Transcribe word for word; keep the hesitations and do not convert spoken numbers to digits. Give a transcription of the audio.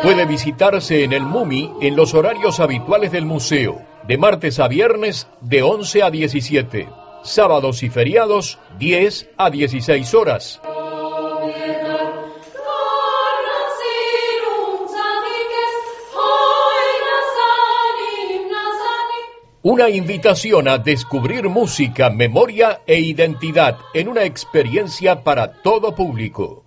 Puede visitarse en el MUMI en los horarios habituales del museo, de martes a viernes de once a diecisiete, sábados y feriados diez a dieciséis horas. Una invitación a descubrir música, memoria e identidad en una experiencia para todo público.